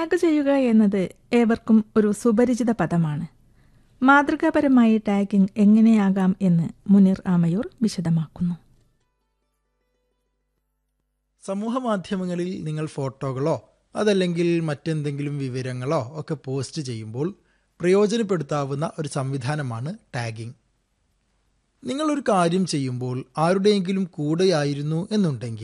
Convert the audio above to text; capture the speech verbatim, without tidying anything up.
Tag ചെയ്യുക എന്നത് ഏവർക്കും ഒരു സുപരിചിത പദമാണ്. മാതൃകാപരമായി ടാഗിംഗ് എങ്ങനെയാകാം എന്ന് മുനീർ ആമയൂർ വിശദമാക്കുന്നു. സമൂഹമാധ്യമങ്ങളിൽ നിങ്ങൾ ഫോട്ടോകളോ അതല്ലെങ്കിൽ മറ്റെന്തെങ്കിലും വിവരങ്ങളോ ഒക്കെ പോസ്റ്റ് ചെയ്യുമ്പോൾ പ്രയോജനപ്പെടുത്താവുന്ന ഒരു സംവിധാനമാണ് ടാഗിംഗ്. നിങ്ങളൊരു കാര്യം ചെയ്യുമ്പോൾ ആരുടെയെങ്കിലും കൂടെയായിരുന്നു എന്നുണ്ടെങ്കിൽ